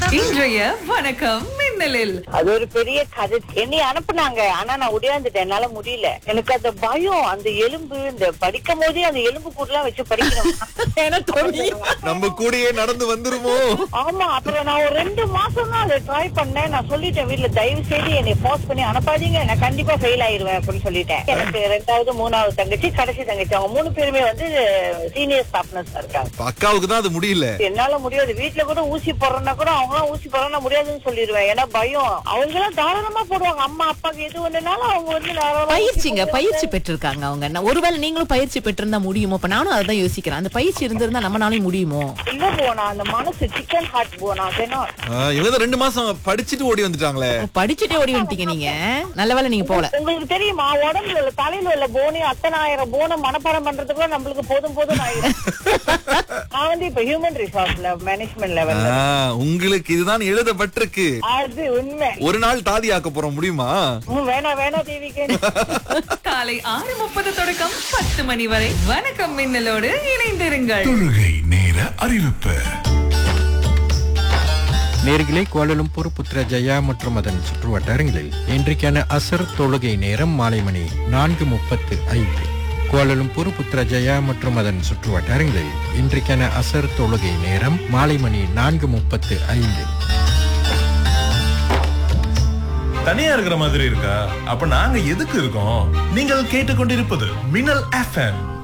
இன்றைய வணக்கம் மின்னலில் அது ஒரு பெரிய கதை. என்னை அனுப்புனாங்க, ஆனா நான் உடையாந்துட்டேன், என்னால முடியல. எனக்கு அந்த பயம், அந்த எலும்பு, இந்த படிக்கும் போதே அந்த எலும்பு கூடலாம் வச்சு படிக்கணும். நம்ம கூடயே நடந்து வந்துருமோ? ஆமா, அப்புறம் நான் ஒரு 2 மாசம் தான் அதை ட்ரை பண்ணேன். நான் சொல்லிட்டேன் வீட்டுல, தயவு செய்து என்னை போஸ்ட் பண்ணி அனுப்பாதீங்க, நான் கண்டிப்பா ஃபெயில் ஆயிருவேன் அப்படின்னு சொல்லிட்டேன். எனக்கு 2வது 3வது தங்கச்சி, கடைசி தங்கச்சி, அவங்க 3 பேருமே வந்து சீனியர் ஸ்டாஃப்னஸ் இருக்காங்க. அக்காவுக்கு தான் அது முடியல. என்னால முடியாது. வீட்டுல கூட ஊசி போடுறேன்னா கூட அவங்க ஊசி போடுறா முடியாதுன்னு சொல்லிடுவேன். ஏன்னா பயம். அவங்க எல்லாம் தாராளமா போடுவாங்க. அம்மா அப்பாக்கு எது ஒண்ணுனாலும் அவங்க வந்து பயிற்சி பெற்றிருக்காங்க அவங்க. ஒருவேளை நீங்களும் பயிற்சி பெற்றிருந்தா முடியுமோ? இப்ப நானும் அதான் யோசிக்கிறேன். அந்த பயிற்சி இருந்திருந்தா நம்மளாலையும் முடியுமோ? இல்ல போனா அந்த மனசு சிக்கன் ஹார்ட் போனா. இவங்க 2 மாசம் படிச்சுட்டு ஓடி வந்துட்டாங்களே. படிச்சுட்டே ஓடி வந்துட்டீங்க நீங்க. நல்ல வேளை நீங்க போல. உங்களுக்கு தெரியுமா, உடம்புல உள்ள தலையில உள்ள போனி அத்தனை ஆயிரம் போனை மனப்பாடம் பண்றதுக்குள்ள நம்மளுக்கு போதும் போதும் ஆயிரும். நான் வந்து இப்ப ஹியூமன் ரிசோர்ஸ்ல மேனேஜ்மெண்ட் லெவல்ல. உங்களுக்கு இதுதான் எழுதப்பட்டிருக்கு. அது உண்மை. ஒரு நாள் தாதி ஆக்க போறோம், முடியுமா? வேணா தேவிக்கு. காலை 6:30 தொடக்கம் 10 மணி வரை வணக்கம் மின்னலோடு இணைந்திருங்கள். தொழுகை நேர அறிவிப்பு. நேர்களே, கோலாலம்பூர், புத்ரஜயா மற்றும் அதன் சுற்று வட்டாரங்களில் இன்றைக்கான அசர் தொழுகை நேரம் மாலை மணி 4:35. கோலாலம்பூர், புத்ரஜயா மற்றும் அதன் சுற்று வட்டாரங்களில் இன்றைக்கான அசர் தொழுகை நேரம் மாலை மணி 4:35. தனியா இருக்கிற மாதிரி இருக்கா? அப்ப நாங்க எதுக்கு இருக்கோம்? நீங்கள் கேட்டுக்கொண்டிருப்பது மின்னல் FM